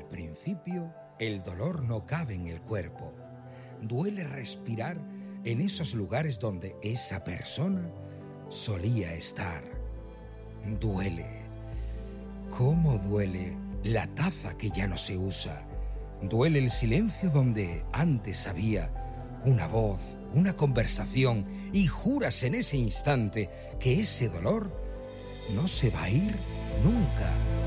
Al principio, el dolor no cabe en el cuerpo. Duele respirar en esos lugares donde esa persona solía estar. Duele. ¿Cómo duele la taza que ya no se usa? Duele el silencio donde antes había una voz, una conversación, y juras en ese instante que ese dolor no se va a ir nunca.